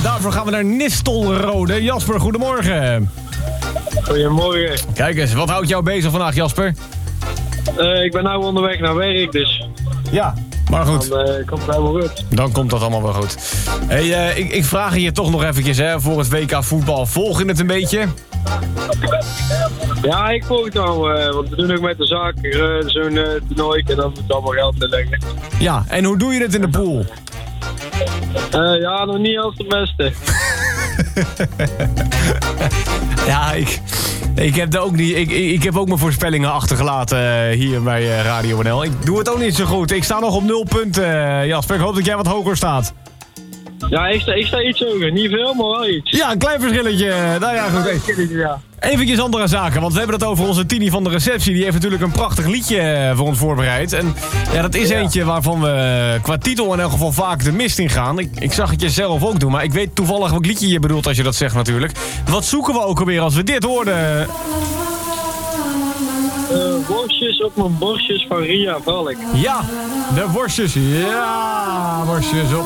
daarvoor gaan we naar Nistelrode. Jasper, goedemorgen. Goedemorgen. Kijk eens, wat houdt jou bezig vandaag, Jasper? Ik ben nou onderweg naar werk, dus Ja, maar goed. dan komt het helemaal goed. Dan komt dat allemaal wel goed. Hey, ik vraag je toch nog eventjes hè, voor het WK voetbal. Volg je het een beetje? Ja, ik volg het nou, want we doen ook met de zaak zo'n toernooi en dan moet allemaal geld te leggen. Ja, en hoe doe je het in de pool? Ja, nog niet als de beste. Ja, ik heb ook niet. Ik heb ook mijn voorspellingen achtergelaten hier bij Radio NL. Ik doe het ook niet zo goed. Ik sta nog op 0 punten, Jasper. Ik hoop dat jij wat hoger staat. Ja, ik sta iets hoger. Niet veel, maar wel iets. Ja, een klein verschilletje. Nou ja, goed. Ja. Eventjes andere zaken, want we hebben het over onze Tini van de receptie. Die heeft natuurlijk een prachtig liedje voor ons voorbereid. En ja, dat is eentje waarvan we qua titel in elk geval vaak de mist in gaan. Ik zag het je zelf ook doen, maar ik weet toevallig welk liedje je bedoelt als je dat zegt natuurlijk. Wat zoeken we ook alweer als we dit hoorden? Worstjes op mijn borstjes van Ria Valk. Ja, de worstjes. Ja, worstjes op